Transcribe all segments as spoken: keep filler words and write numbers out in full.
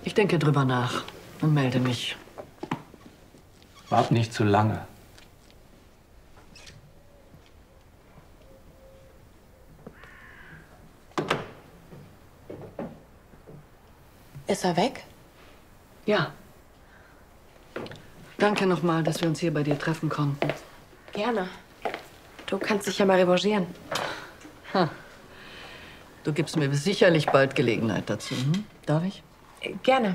Ich denke drüber nach und melde mich. Wart nicht zu lange. Ist er weg? Ja. Danke nochmal, dass wir uns hier bei dir treffen konnten. Gerne. Du kannst dich ja mal revanchieren. Ha. Du gibst mir sicherlich bald Gelegenheit dazu. Hm? Darf ich? Äh, Gerne.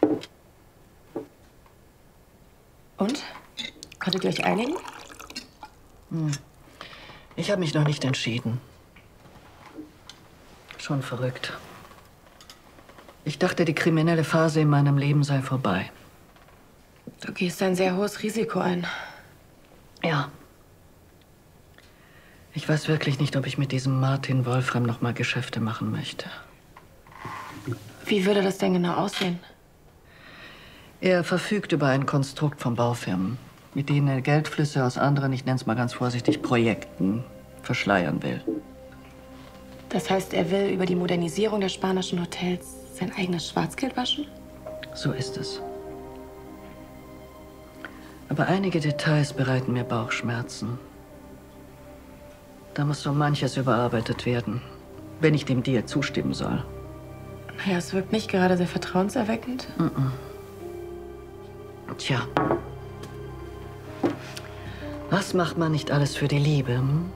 Und? Konntet ihr euch einigen? Hm. Ich habe mich noch nicht entschieden. Schon verrückt. Ich dachte, die kriminelle Phase in meinem Leben sei vorbei. Du gehst ein sehr hohes Risiko ein. Ja. Ich weiß wirklich nicht, ob ich mit diesem Martin Wolfram noch mal Geschäfte machen möchte. Wie würde das denn genau aussehen? Er verfügt über ein Konstrukt von Baufirmen, mit denen er Geldflüsse aus anderen, ich nenne es mal ganz vorsichtig, Projekten verschleiern will. Das heißt, er will über die Modernisierung der spanischen Hotels sein eigenes Schwarzgeld waschen? So ist es. Aber einige Details bereiten mir Bauchschmerzen. Da muss so manches überarbeitet werden, wenn ich dem Deal zustimmen soll. Naja, es wirkt nicht gerade sehr vertrauenserweckend. Mm-mm. Tja. Was macht man nicht alles für die Liebe? Hm?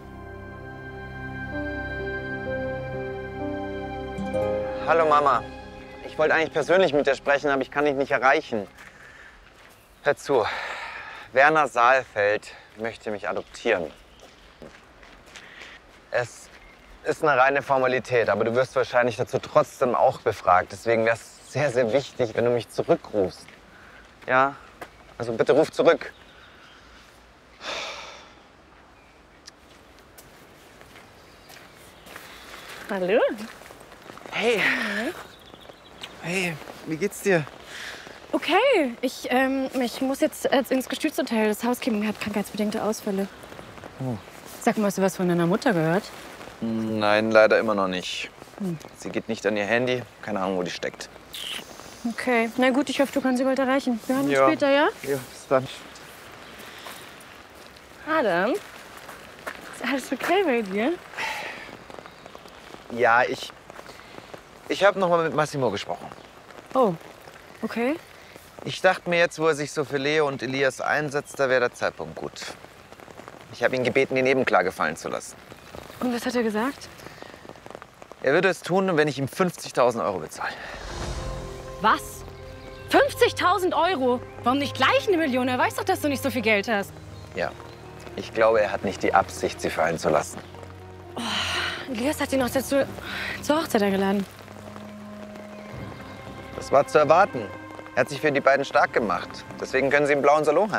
Hallo Mama. Ich wollte eigentlich persönlich mit dir sprechen, aber ich kann dich nicht erreichen. Hör zu. Werner Saalfeld möchte mich adoptieren. Es ist eine reine Formalität, aber du wirst wahrscheinlich dazu trotzdem auch befragt. Deswegen wäre es sehr, sehr wichtig, wenn du mich zurückrufst. Ja? Also bitte ruf zurück. Hallo. Hey. Hey, wie geht's dir? Okay, ich, ähm, ich muss jetzt äh, ins Gestützhotel. Das Housekeeping hat krankheitsbedingte Ausfälle. Oh. Sag mal, hast du was von deiner Mutter gehört? Nein, leider immer noch nicht. Hm. Sie geht nicht an ihr Handy. Keine Ahnung, wo die steckt. Okay, na gut, ich hoffe, du kannst sie bald erreichen. Wir hören uns Ja. später, ja? Ja, bis dann. Adam, ist alles okay bei dir? Ja, ich... Ich habe noch mal mit Massimo gesprochen. Oh, okay. Ich dachte mir jetzt, wo er sich so für Leo und Elias einsetzt, da wäre der Zeitpunkt gut. Ich habe ihn gebeten, die Nebenklage fallen zu lassen. Und was hat er gesagt? Er würde es tun, wenn ich ihm fünfzigtausend Euro bezahle. Was? fünfzigtausend Euro? Warum nicht gleich eine Million? Er weiß doch, dass du nicht so viel Geld hast. Ja. Ich glaube, er hat nicht die Absicht, sie fallen zu lassen. Elias hat ihn noch dazu zur Hochzeit eingeladen. Das war zu erwarten. Er hat sich für die beiden stark gemacht. Deswegen können sie im blauen Salon heiraten.